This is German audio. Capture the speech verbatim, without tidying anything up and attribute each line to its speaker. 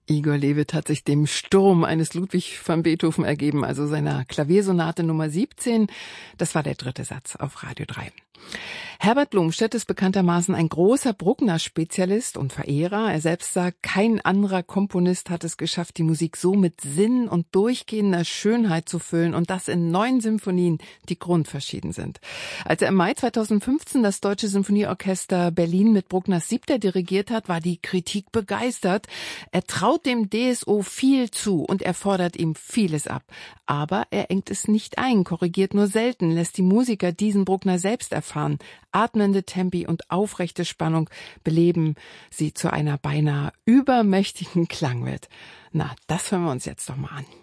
Speaker 1: Igor Levit hat sich dem Sturm eines Ludwig van Beethoven ergeben, also seiner Klaviersonate Nummer siebzehn. Das war der dritte Satz auf Radio drei. Herbert Blomstedt ist bekanntermaßen ein großer Bruckner-Spezialist und Verehrer. Er selbst sagt, kein anderer Komponist hat es geschafft, die Musik so mit Sinn und durchgehender Schönheit zu füllen und das in neun Symphonien, die grundverschieden sind. Als er im Mai zweitausendfünfzehn das Deutsche Sinfonieorchester Berlin mit Bruckners Siebter dirigiert hat, war die Kritik begeistert. Er traut dem D S O viel zu und er fordert ihm vieles ab. Aber er engt es nicht ein, korrigiert nur selten, lässt die Musiker diesen Bruckner selbst erfahren. Atmende Tempi und aufrechte Spannung beleben sie zu einer beinahe übermächtigen Klangwelt. Na, das hören wir uns jetzt doch mal an.